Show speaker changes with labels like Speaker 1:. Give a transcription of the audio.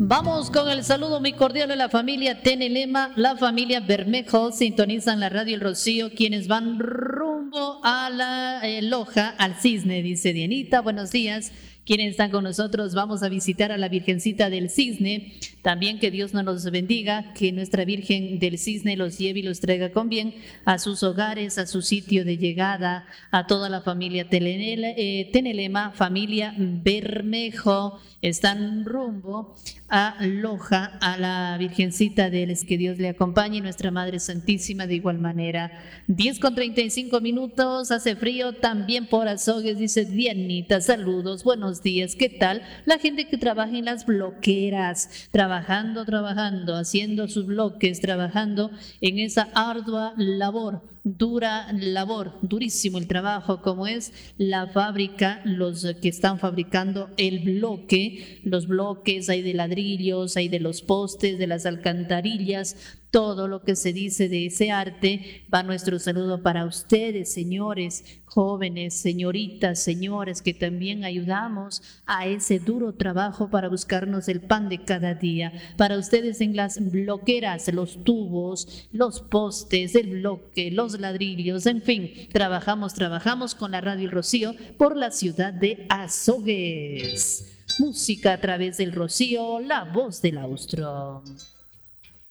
Speaker 1: Vamos con el saludo muy cordial a la familia Tenelema, la familia Bermejo, sintonizan la radio El Rocío, quienes van rumbo a la Loja, al Cisne, dice Dianita, buenos días. Quienes están con nosotros, vamos a visitar a la Virgencita del Cisne. También que Dios nos los bendiga, que nuestra Virgen del Cisne los lleve y los traiga con bien a sus hogares, a su sitio de llegada, a toda la familia Tenelema, familia Bermejo. Están rumbo a Loja, a la Virgencita del que Dios le acompañe, y nuestra Madre Santísima de igual manera. 10:35, hace frío también por Azogues, dice Dianita, saludos, buenos días, ¿qué tal? La gente que trabaja en las bloqueras, trabajando, haciendo sus bloques, trabajando en esa ardua labor, dura labor, durísimo el trabajo, como es la fábrica, los que están fabricando el bloque, los bloques, hay de ladrillos, hay de los postes, de las alcantarillas, todo lo que se dice de ese arte. Va nuestro saludo para ustedes, señores, jóvenes, señoritas, señores, que también ayudamos a ese duro trabajo para buscarnos el pan de cada día. Para ustedes en las bloqueras, los tubos, los postes, el bloque, los ladrillos, en fin, trabajamos con la radio El Rocío por la ciudad de Azogues. Música a través del Rocío, la voz del austro.